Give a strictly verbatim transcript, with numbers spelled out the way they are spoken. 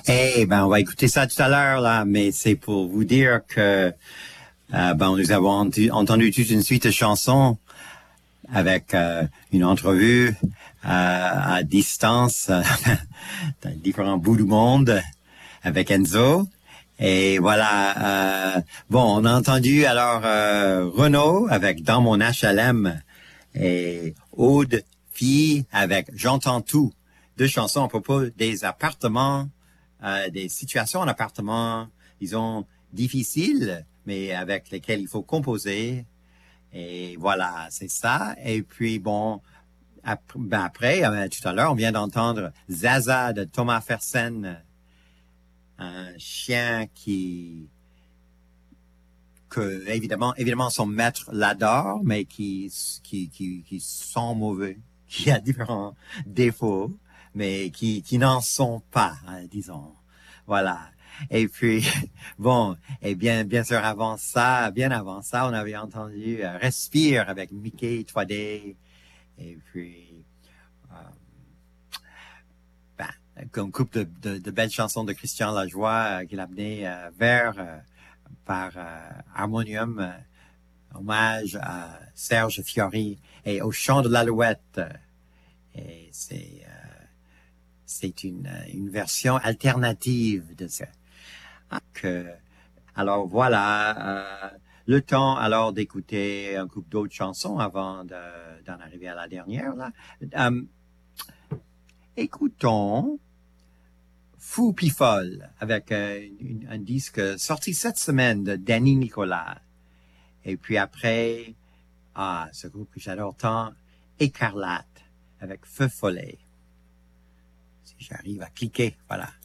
Eh ben, on va écouter ça tout à l'heure, là, mais c'est pour vous dire que euh, ben, nous avons entendu, entendu toute une suite de chansons avec euh, une entrevue euh, à distance euh, dans différents bouts du monde avec Enzo. Et voilà, euh, bon, on a entendu alors euh, Renaud avec Dans mon H L M et Aude Fille avec J'entends tout. Deux chansons à propos des appartements, euh, des situations en appartement, disons, difficiles, mais avec lesquelles il faut composer. Et voilà, c'est ça. Et puis, bon, après, ben après euh, tout à l'heure, on vient d'entendre Zaza de Thomas Fersen, un chien qui, que, évidemment, évidemment, son maître l'adore, mais qui, qui, qui, qui sent mauvais, qui a différents défauts, mais qui, qui n'en sont pas, hein, disons. Voilà. Et puis, bon, et bien, bien sûr, avant ça, bien avant ça, on avait entendu euh, Respire avec Mickey trois D, et puis, euh, ben, comme couple de, de, de belles chansons de Christian Lajoie euh, qu'il a mené euh, vers euh, par euh, Harmonium, euh, hommage à Serge Fiori et au chant de l'Alouette. Et c'est euh, c'est une une version alternative de ça. Que, alors voilà, euh, le temps alors d'écouter un couple d'autres chansons avant de, d'en arriver à la dernière là. Euh, écoutons Fou pis folle avec euh, une, un disque sorti cette semaine de Danny Nicolas. Et puis après, ah, ce groupe que j'adore tant, Écarlate avec Feu Follet. Si j'arrive à cliquer, voilà.